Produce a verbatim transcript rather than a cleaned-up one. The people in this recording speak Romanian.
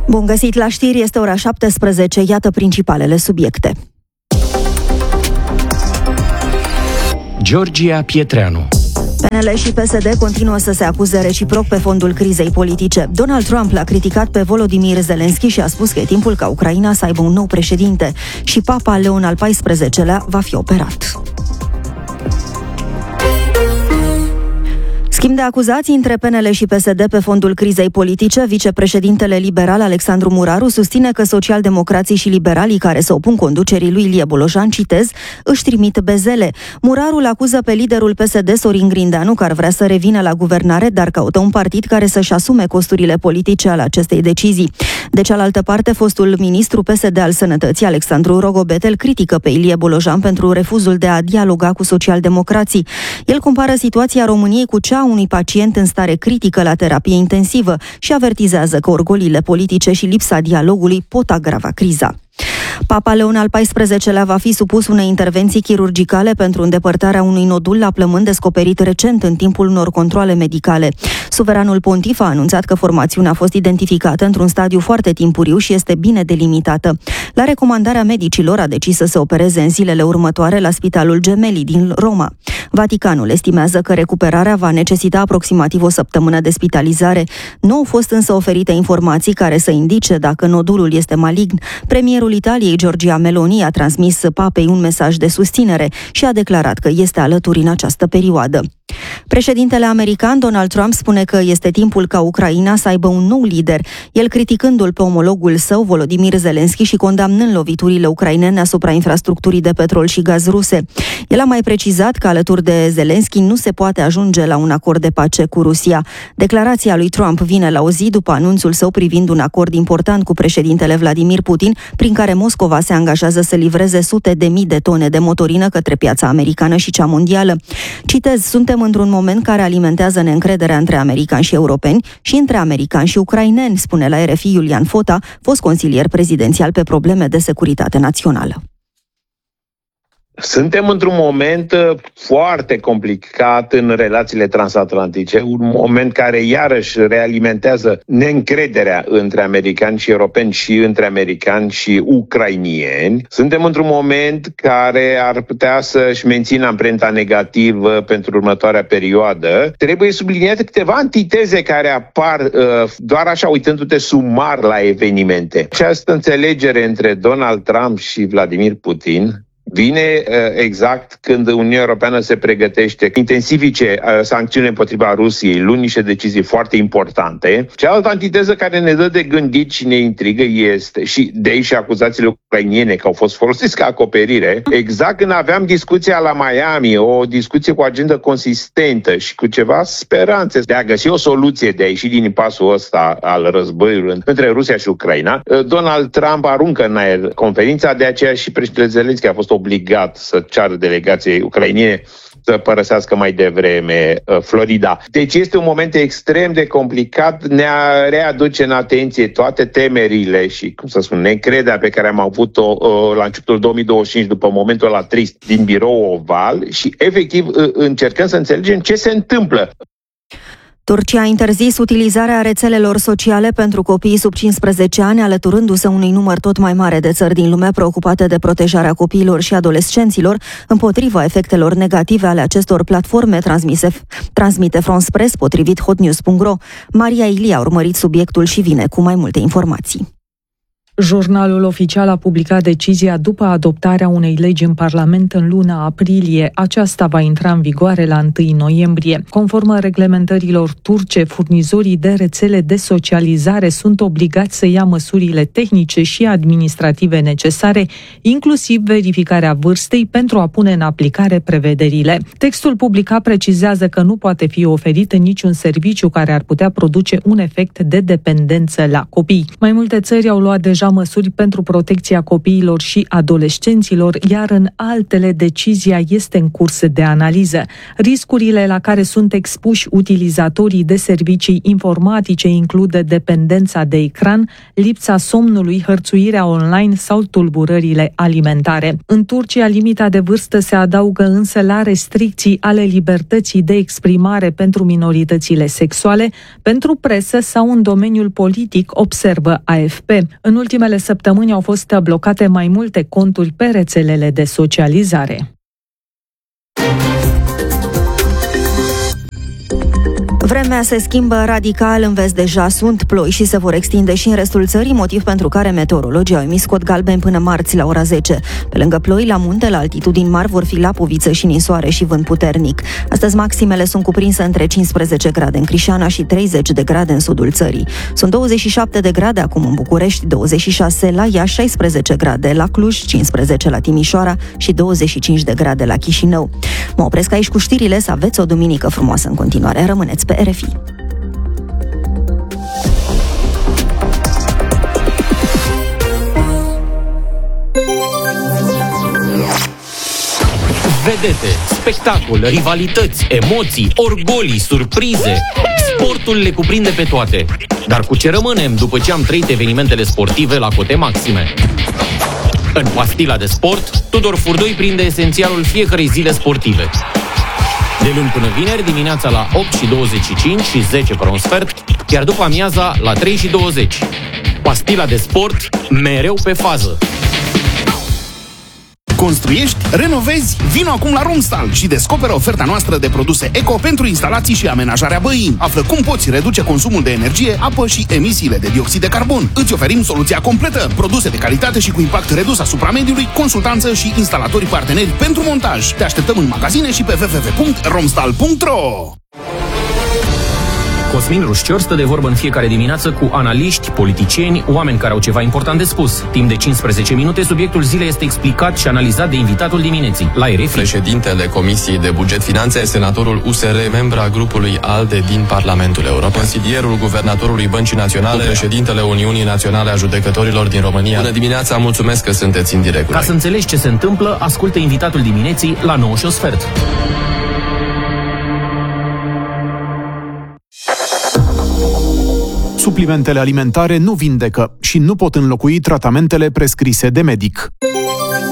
Bun găsit la știri, este ora șaptesprezece, iată principalele subiecte. Georgia Pietreanu. P N L și P S D continuă să se acuze reciproc pe fondul crizei politice. Donald Trump l-a criticat pe Volodymyr Zelensky și a spus că e timpul ca Ucraina să aibă un nou președinte și Papa Leon al paisprezecelea va fi operat. Schimb de acuzații între P N L și P S D pe fondul crizei politice. Vicepreședintele liberal Alexandru Muraru susține că socialdemocrații și liberalii care se opun conducerii lui Ilie Bolojan, citez, își trimit bezele. Muraru îl acuză pe liderul P S D, Sorin Grindeanu, care vrea să revină la guvernare, dar caută un partid care să-și asume costurile politice ale acestei decizii. De cealaltă parte, fostul ministru P S D al Sănătății, Alexandru Rogobet, îl critică pe Ilie Bolojan pentru refuzul de a dialoga cu socialdemocrații. El compară situația României cu cea unui pacient în stare critică la terapie intensivă și avertizează că orgoliile politice și lipsa dialogului pot agrava criza. Papa Leon al paisprezecelea va fi supus unei intervenții chirurgicale pentru îndepărtarea unui nodul la plămân descoperit recent în timpul unor controale medicale. Suveranul pontif a anunțat că formațiunea a fost identificată într-un stadiu foarte timpuriu și este bine delimitată. La recomandarea medicilor a decis să se opereze în zilele următoare la Spitalul Gemelli din Roma. Vaticanul estimează că recuperarea va necesita aproximativ o săptămână de spitalizare. Nu au fost însă oferite informații care să indice dacă nodulul este malign. Premierul Italiei, Giorgia Meloni, a transmis papei un mesaj de susținere și a declarat că este alături în această perioadă. Președintele american Donald Trump spune că este timpul ca Ucraina să aibă un nou lider, el criticându-l pe omologul său, Volodymyr Zelensky, și condamnând loviturile ucrainene asupra infrastructurii de petrol și gaz ruse. El a mai precizat că alături de Zelensky nu se poate ajunge la un acord de pace cu Rusia. Declarația lui Trump vine la o zi după anunțul său privind un acord important cu președintele Vladimir Putin, prin care Moscova se angajează să livreze sute de mii de tone de motorină către piața americană și cea mondială. Citez, suntem într-un moment care alimentează neîncrederea între americani și europeni și între americani și ucraineni, spune la R F I Iulian Fota, fost consilier prezidențial pe probleme de securitate națională. Suntem într-un moment foarte complicat în relațiile transatlantice, un moment care iarăși realimentează neîncrederea între americani și europeni și între americani și ucrainieni. Suntem într-un moment care ar putea să-și mențină amprenta negativă pentru următoarea perioadă. Trebuie subliniate câteva antiteze care apar uh, doar așa uitându-te sumar la evenimente. Această înțelegere între Donald Trump și Vladimir Putin vine uh, exact când Uniunea Europeană se pregătește intensifice uh, sancțiuni împotriva Rusiei, luând niște decizii foarte importante. Cealaltă antiteză care ne dă de gândit și ne intrigă este, și de aici acuzațiile ucrainiene că au fost folosiți ca acoperire, exact când aveam discuția la Miami, o discuție cu agendă consistentă și cu ceva speranțe de a găsi o soluție de a ieși din impasul ăsta al războiului între Rusia și Ucraina, Donald Trump aruncă în aer conferința, de aceea și președintele Zelensky a fost obligat să ceară delegației ucrainene să părăsească mai devreme uh, Florida. Deci este un moment extrem de complicat, ne readuce în atenție toate temerile și, cum să spun, neîncrederea pe care am avut-o uh, la începutul două mii douăzeci și cinci, după momentul ăla trist din birou oval și, efectiv, uh, încercăm să înțelegem ce se întâmplă. Turcia a interzis utilizarea rețelelor sociale pentru copiii sub cincisprezece ani, alăturându-se unui număr tot mai mare de țări din lume preocupate de protejarea copiilor și adolescenților împotriva efectelor negative ale acestor platforme, transmise, transmite France Press, potrivit hotnews punct ro. Maria Ilie a urmărit subiectul și vine cu mai multe informații. Jurnalul oficial a publicat decizia după adoptarea unei legi în Parlament în luna aprilie. Aceasta va intra în vigoare la întâi noiembrie. Conform reglementărilor turce, furnizorii de rețele de socializare sunt obligați să ia măsurile tehnice și administrative necesare, inclusiv verificarea vârstei, pentru a pune în aplicare prevederile. Textul publicat precizează că nu poate fi oferit niciun serviciu care ar putea produce un efect de dependență la copii. Mai multe țări au luat deja adopta măsuri pentru protecția copiilor și adolescenților, iar în altele decizia este în curs de analiză. Riscurile la care sunt expuși utilizatorii de servicii informatice includ dependența de ecran, lipsa somnului, hărțuirea online sau tulburările alimentare. În Turcia, limita de vârstă se adaugă însă la restricții ale libertății de exprimare pentru minoritățile sexuale, pentru presă sau în domeniul politic, observă A F P. În ultimele săptămâni au fost blocate mai multe conturi pe rețelele de socializare. Vremea se schimbă radical, în vest deja sunt ploi și se vor extinde și în restul țării, motiv pentru care meteorologii au emis cod galben până marți la ora zece. Pe lângă ploi, la munte, la altitudini mari, vor fi lapoviță și ninsoare și vânt puternic. Astăzi maximele sunt cuprinse între cincisprezece grade în Crișana și treizeci de grade în sudul țării. Sunt douăzeci și șapte de grade acum în București, douăzeci și șase la Iași, șaisprezece grade la Cluj, cincisprezece la Timișoara și douăzeci și cinci de grade la Chișinău. Mă opresc aici cu știrile, să aveți o duminică frumoasă în continuare. Rămâneți pe R F I. Vedete, spectacol, rivalități, emoții, orgolii, surprize. Sportul le cuprinde pe toate. Dar cu ce rămânem după ce am trăit evenimentele sportive la cote maxime? În Pastila de Sport, Tudor Furdoi prinde esențialul fiecărei zile sportive. De luni până vineri, dimineața la opt și douăzeci și cinci și zece fără un sfert, iar după amiaza la trei și douăzeci. Pastila de Sport, mereu pe fază. Construiești? Renovezi? Vino acum la Romstal și descoperă oferta noastră de produse eco pentru instalații și amenajarea băii. Află cum poți reduce consumul de energie, apă și emisiile de dioxid de carbon. Îți oferim soluția completă, produse de calitate și cu impact redus asupra mediului, consultanță și instalatori parteneri pentru montaj. Te așteptăm în magazine și pe w w w punct romstal punct r o. Cosmin Rușcior stă de vorbă în fiecare dimineață cu analiști, politicieni, oameni care au ceva important de spus. Timp de cincisprezece minute, subiectul zilei este explicat și analizat de invitatul dimineții. La R F I. Președintele Comisiei de Buget Finanțe, senatorul U S R, membra grupului ALDE din Parlamentul European, consilierul guvernatorului Băncii Naționale, președintele Uniunii Naționale a Judecătorilor din România. Bună dimineața, mulțumesc că sunteți în direct. Ca să înțelegi ce se întâmplă, ascultă invitatul dimineții la nouă și un sfert. Suplimentele alimentare nu vindecă și nu pot înlocui tratamentele prescrise de medic.